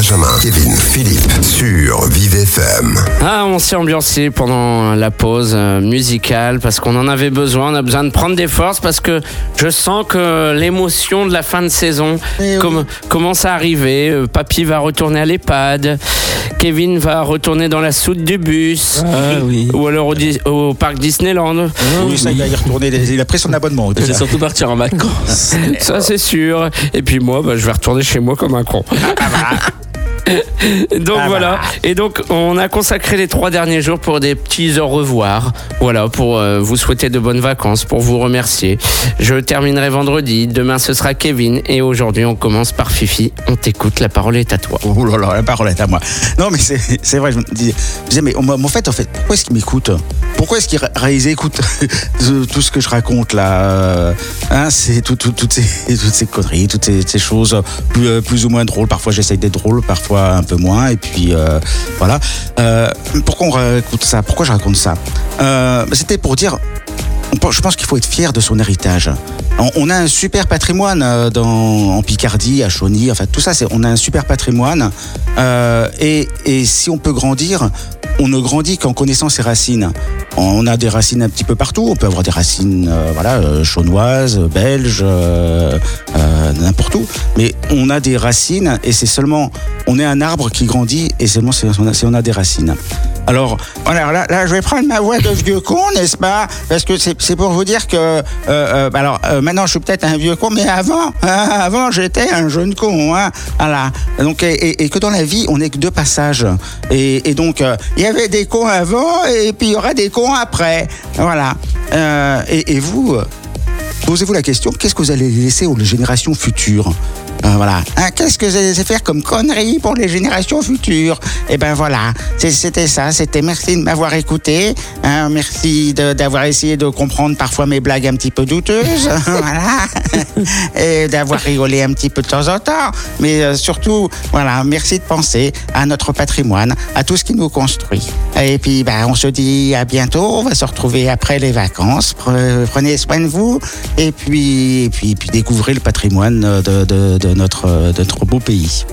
Benjamin, Kevin, Philippe sur Vive FM. Ah, on s'est ambiancé pendant la pause musicale parce qu'on en avait besoin. On a besoin de prendre des forces parce que je sens que l'émotion de la fin de saison commence à arriver. Papy va retourner à l'EHPAD. Kevin va retourner dans la soute du bus. Oui. Ou alors au parc Disneyland. Oui, ça, il va y retourner. Il a pris son abonnement. Je vais surtout partir en vacances. Ça, c'est sûr. Et puis moi, je vais retourner chez moi comme un con. Donc voilà. Et donc on a consacré les 3 derniers jours pour des petits au revoir. Voilà, pour vous souhaiter de bonnes vacances, pour vous remercier. Je terminerai vendredi. Demain ce sera Kevin. Et aujourd'hui on commence par Fifi. On t'écoute, la parole est à toi. Oh là là, la parole est à moi. Non mais c'est vrai, je me disais, mais en fait, pourquoi est-ce qu'il m'écoute ? Pourquoi est-ce qu'ils écoutent tout ce que je raconte là ? C'est toutes ces conneries, toutes ces choses plus ou moins drôles. Parfois j'essaye d'être drôle, parfois un peu moins, et puis voilà. Pourquoi on raconte ça ? Pourquoi je raconte ça ? C'était pour dire, je pense qu'il faut être fier de son héritage. On a un super patrimoine en Picardie, à Chauny, enfin tout ça, on a un super patrimoine. Et si on peut grandir, on ne grandit qu'en connaissant ses racines. On a des racines un petit peu partout. On peut avoir des racines, chaunoises, belges, n'importe où. Mais on a des racines et c'est seulement, on est un arbre qui grandit et seulement si on a des racines. Alors, voilà, là, je vais prendre ma voix de vieux con, n'est-ce pas ? Parce que c'est pour vous dire que, maintenant, je suis peut-être un vieux con, mais avant, j'étais un jeune con, hein. Voilà. Donc, et que dans la vie, on n'est que 2 passages. Et donc, il y avait des cons avant, et puis il y aura des cons après. Voilà. Et vous, posez-vous la question, qu'est-ce que vous allez laisser aux générations futures ? Voilà. Qu'est-ce que vous allez faire comme conneries pour les générations futures ? Et ben voilà, c'était ça. C'était merci de m'avoir écouté. Merci d'avoir essayé de comprendre parfois mes blagues un petit peu douteuses. Voilà. Et d'avoir rigolé un petit peu de temps en temps. Mais surtout, voilà, merci de penser à notre patrimoine, à tout ce qui nous construit. Et puis, on se dit à bientôt. On va se retrouver après les vacances. Prenez soin de vous. Et puis découvrez le patrimoine de notre beau pays.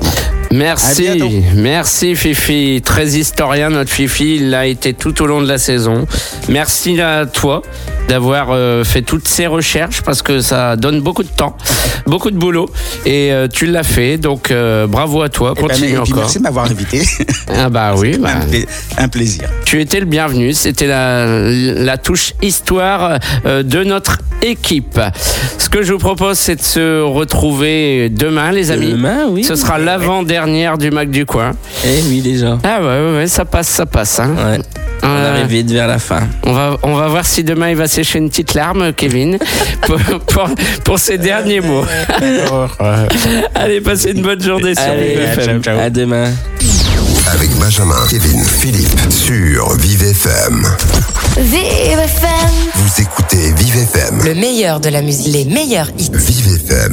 Merci Fifi, très historien notre Fifi, il l'a été tout au long de la saison. Merci à toi d'avoir fait toutes ces recherches parce que ça donne beaucoup de temps, beaucoup de boulot et tu l'as fait, donc bravo à toi, continue encore. Merci de m'avoir invité. Ah bah oui, un plaisir. Tu étais le bienvenu, c'était la touche histoire de notre équipe. Ce que je vous propose, c'est de se retrouver demain, les amis. Demain, oui. Ce sera l'avant-dernière du Mac du coin. Eh oui, déjà. Ah ouais, ça passe. Hein. Ouais. On arrive vite vers la fin. On va voir si demain il va sécher une petite larme, Kevin, pour ses derniers mots. Allez, passez une bonne journée sur Vive FM. Ciao. À demain. Avec Benjamin, Kevin, Philippe sur Vive FM. Vive FM. Vous écoutez Vive FM. Le meilleur de la musique, les meilleurs hits. Vive FM.